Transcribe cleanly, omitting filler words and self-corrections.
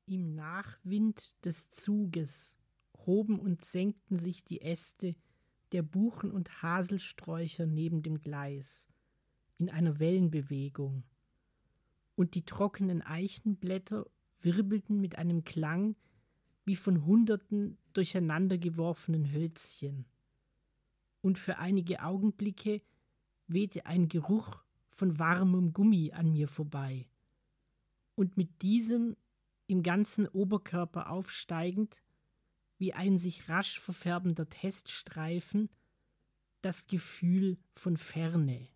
Im Nachwind des Zuges hoben und senkten sich die Äste der Buchen- und Haselsträucher neben dem Gleis in einer Wellenbewegung, und die trockenen Eichenblätter wirbelten mit einem Klang wie von hunderten durcheinandergeworfenen Hölzchen. Und für einige Augenblicke wehte ein Geruch von warmem Gummi an mir vorbei. Und mit diesem im ganzen Oberkörper aufsteigend, wie ein sich rasch verfärbender Teststreifen, das Gefühl von Ferne.